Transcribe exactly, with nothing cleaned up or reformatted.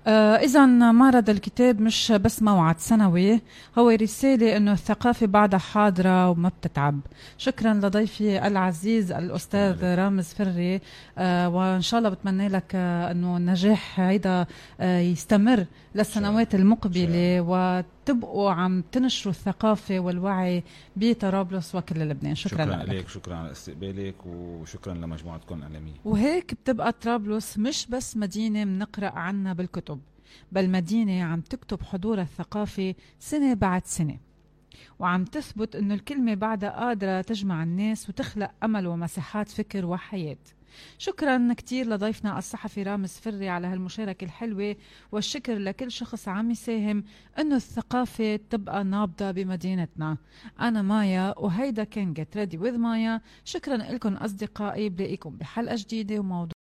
آه إذا معرض الكتاب مش بس موعد سنوي، هو رسالة إنه الثقافة بعدها حاضرة وما بتتعب. شكرا لضيفي العزيز شكرا الأستاذ لك. رامز فري. آه وإن شاء الله بتمنى لك آه إنه النجاح هيدا آه يستمر ان شاء الله. للسنوات ان شاء الله. المقبلة، وتبقوا عم تنشروا الثقافة والوعي بطرابلس وكل لبنان. شكرا شكرا لك. لك، شكرا على استقبالك، وشكرا لمجموعتكم الإعلامية. وهيك بتبقى طرابلس مش بس مدينة منقرأ عنها بالكتب، بل مدينة عم تكتب حضورها الثقافي سنة بعد سنة، وعم تثبت إنه الكلمة بعدها قادرة تجمع الناس وتخلق أمل ومساحات فكر وحياة. شكرا كتير لضيفنا الصحفي رامز فري على هالمشاركة الحلوة، والشكر لكل شخص عم يساهم إنه الثقافة تبقى نابضة بمدينتنا. أنا مايا، وهيدا كان جيت ريدي وذ مايا. شكرا لكم أصدقائي، بلاقيكم بحلقة جديدة وموضوع